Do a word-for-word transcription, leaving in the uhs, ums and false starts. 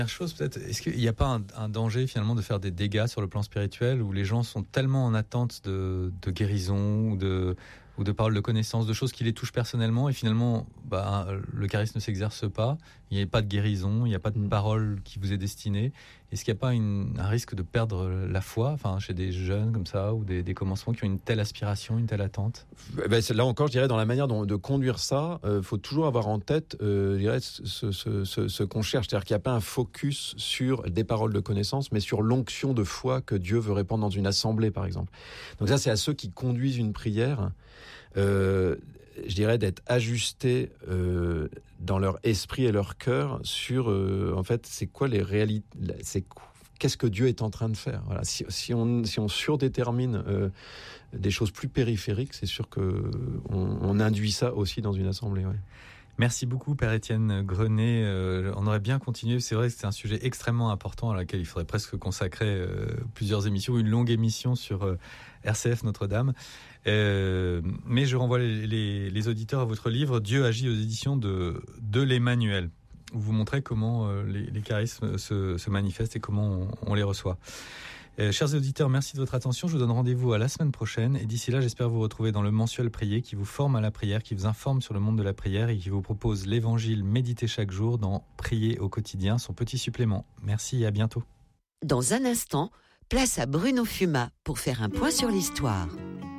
Dernière chose peut-être, est-ce qu'il n'y a pas un, un danger finalement de faire des dégâts sur le plan spirituel où les gens sont tellement en attente de, de guérison ou de, ou de paroles de connaissance, de choses qui les touchent personnellement et finalement bah, le charisme ne s'exerce pas, il n'y a pas de guérison, il n'y a pas de parole qui vous est destinée. Est-ce qu'il n'y a pas une, un risque de perdre la foi enfin, chez des jeunes comme ça ou des, des commencements qui ont une telle aspiration, une telle attente? Ben, là encore, je dirais, dans la manière dont, de conduire ça, il euh, faut toujours avoir en tête euh, je dirais, ce, ce, ce, ce qu'on cherche. C'est-à-dire qu'il n'y a pas un focus sur des paroles de connaissance, mais sur l'onction de foi que Dieu veut répandre dans une assemblée, par exemple. Donc ça, c'est à ceux qui conduisent une prière, euh, je dirais, d'être ajustés euh, dans leur esprit et leur cœur sur, euh, en fait, c'est quoi les réalités, c'est qu'est-ce que Dieu est en train de faire. Voilà. Si, si, on, si on surdétermine euh, des choses plus périphériques, c'est sûr qu'on on induit ça aussi dans une assemblée. Ouais. Merci beaucoup, Père Étienne Grenet. Euh, on aurait bien continué. C'est vrai que c'est un sujet extrêmement important à laquelle il faudrait presque consacrer euh, plusieurs émissions, une longue émission sur euh, R C F Notre-Dame. Euh, mais je renvoie les, les, les auditeurs à votre livre « Dieu agit » aux éditions de, de l'Emmanuel, où vous montrez comment euh, les, les charismes se, se manifestent et comment on, on les reçoit. Euh, chers auditeurs, merci de votre attention. Je vous donne rendez-vous à la semaine prochaine. Et d'ici là, j'espère vous retrouver dans le mensuel Prier qui vous forme à la prière, qui vous informe sur le monde de la prière et qui vous propose l'évangile médité chaque jour dans Prier au quotidien, son petit supplément. Merci et à bientôt. Dans un instant, place à Bruno Fuma pour faire un point sur l'histoire.